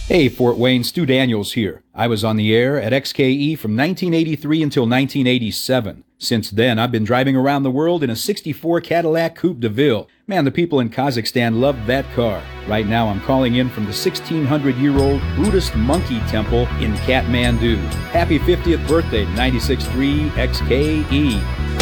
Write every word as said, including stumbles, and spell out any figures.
Hey, Fort Wayne, Stu Daniels here. I was on the air at X K E from nineteen eighty-three until nineteen eighty-seven. Since then, I've been driving around the world in a sixty-four Cadillac Coupe de Ville. Man, the people in Kazakhstan love that car. Right now, I'm calling in from the sixteen hundred year old Buddhist monkey temple in Kathmandu. Happy fiftieth birthday, ninety-six point three X K E.